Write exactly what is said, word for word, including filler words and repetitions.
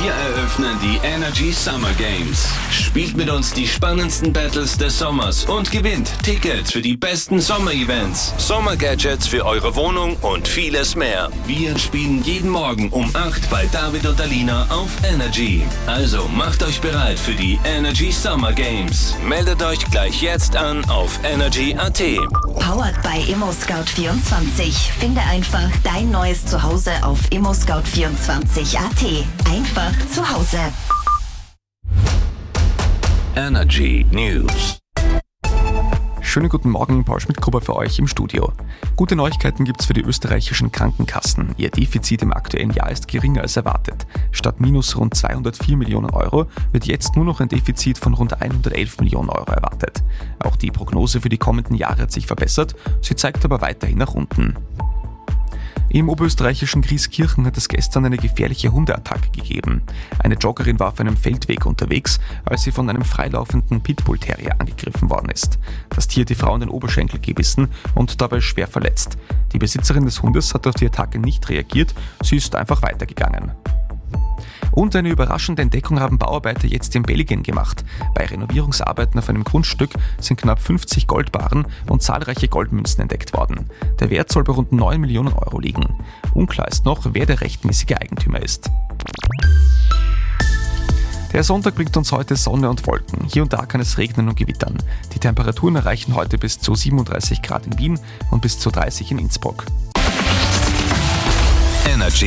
Wir eröffnen die Energy Summer Games. Spielt mit uns die spannendsten Battles des Sommers und gewinnt Tickets für die besten Sommer-Events, Sommer-Gadgets für eure Wohnung und vieles mehr. Wir spielen jeden Morgen um acht bei David und Alina auf Energy. Also macht euch bereit für die Energy Summer Games. Meldet euch gleich jetzt an auf energy punkt at. Powered by ImmoScout vierundzwanzig. Finde einfach dein neues Zuhause auf immoscout vierundzwanzig punkt at. Einfach zu Hause. Energy News. Schönen guten Morgen, Paul Schmidt-Gruber für euch im Studio. Gute Neuigkeiten gibt's für die österreichischen Krankenkassen. Ihr Defizit im aktuellen Jahr ist geringer als erwartet. Statt minus rund zweihundertvier Millionen Euro wird jetzt nur noch ein Defizit von rund hundertelf Millionen Euro erwartet. Auch die Prognose für die kommenden Jahre hat sich verbessert, sie zeigt aber weiterhin nach unten. Im oberösterreichischen Grieskirchen hat es gestern eine gefährliche Hundeattacke gegeben. Eine Joggerin war auf einem Feldweg unterwegs, als sie von einem freilaufenden Pitbull-Terrier angegriffen worden ist. Das Tier hat die Frau in den Oberschenkel gebissen und dabei schwer verletzt. Die Besitzerin des Hundes hat auf die Attacke nicht reagiert, sie ist einfach weitergegangen. Und eine überraschende Entdeckung haben Bauarbeiter jetzt in Belgien gemacht. Bei Renovierungsarbeiten auf einem Grundstück sind knapp fünfzig Goldbarren und zahlreiche Goldmünzen entdeckt worden. Der Wert soll bei rund neun Millionen Euro liegen. Unklar ist noch, wer der rechtmäßige Eigentümer ist. Der Sonntag bringt uns heute Sonne und Wolken. Hier und da kann es regnen und gewittern. Die Temperaturen erreichen heute bis zu siebenunddreißig Grad in Wien und bis zu dreißig in Innsbruck.